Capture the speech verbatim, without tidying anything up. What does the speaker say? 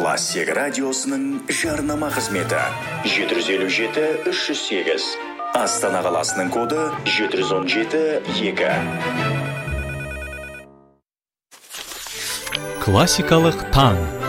Классик радиосының жарнама қызметі жеті жүз елу жеті үш жүз сегіз. Астана қаласының коды жеті жүз он жеті екі. Классикалық таң.